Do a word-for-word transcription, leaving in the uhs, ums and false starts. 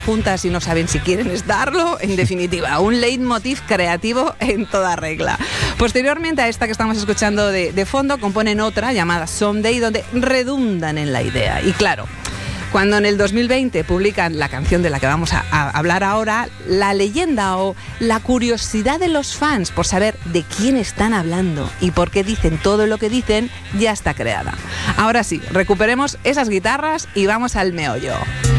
juntas y no saben si quieren estarlo. En definitiva, un leitmotiv creativo en toda regla. Posteriormente a esta que estamos escuchando de, de fondo, componen otra llamada Someday, donde redundan en la idea. Y claro, cuando en el dos mil veinte publican la canción de la que vamos a, a hablar ahora, la leyenda o la curiosidad de los fans por saber de quién están hablando y por qué dicen todo lo que dicen ya está creada. Ahora sí, recuperemos esas guitarras y vamos al meollo.